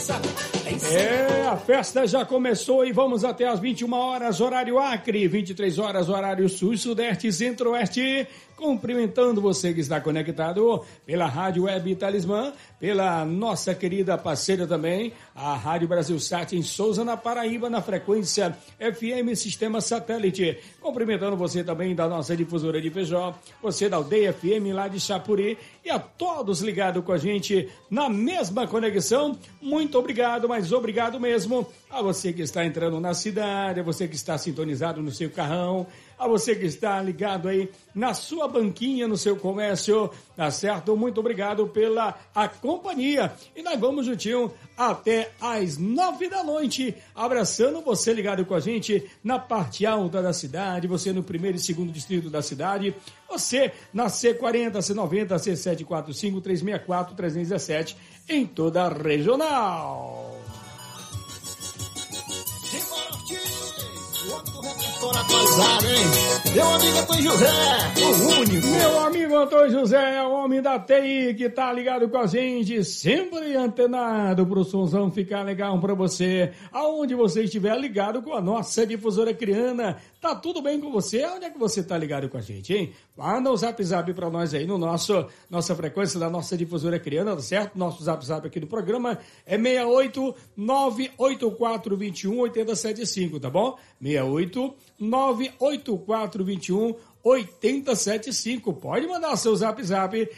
A festa já começou e vamos até às 21 horas, horário Acre, 23 horas, horário Sul, Sudeste e Centro-Oeste. Cumprimentando você que está conectado pela Rádio Web Talismã, pela nossa querida parceira também, a Rádio Brasil Sat em Souza, na Paraíba, na frequência FM Sistema Satélite. Cumprimentando você também da nossa difusora de Feijó, você da Aldeia FM lá de Chapuri e a todos ligados com a gente na mesma conexão. Muito obrigado, mas obrigado mesmo a você que está entrando na cidade, a você que está sintonizado no seu carrão, a você que está ligado aí na sua banquinha, no seu comércio, tá certo? Muito obrigado pela a companhia. E nós vamos juntinho até às 9 da noite, abraçando você ligado com a gente na parte alta da cidade, você no primeiro e segundo distrito da cidade, você na C40, C90, C745, 364, 317, em toda a regional. Meu amigo Antônio José, o único. Meu amigo Antônio José, o homem da TI que tá ligado com a gente, sempre antenado pro somzão ficar legal pra você. Aonde você estiver ligado com a nossa difusora criana, tá tudo bem com você? Onde é que você tá ligado com a gente, hein? Manda um zap pra nós aí no nossa frequência da nossa difusora criana, tá certo? Nosso zap aqui do programa é 68984218075, tá bom? 68984218075. Pode mandar seu zap